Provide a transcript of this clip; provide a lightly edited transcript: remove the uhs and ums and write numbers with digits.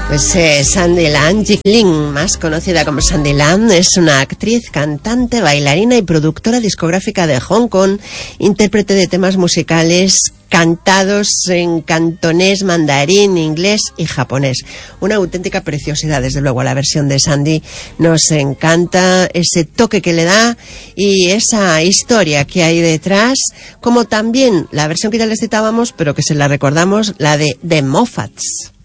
Pues Sandyland Jikling, más conocida como Sandyland, es una actriz, cantante, bailarina y productora discográfica de Hong Kong, intérprete de temas musicales cantados en cantonés, mandarín, inglés y japonés. Una auténtica preciosidad, desde luego. La versión de Sandy nos encanta, ese toque que le da y esa historia que hay detrás, como también la versión que ya les citábamos, pero que se la recordamos, la de The Moffats.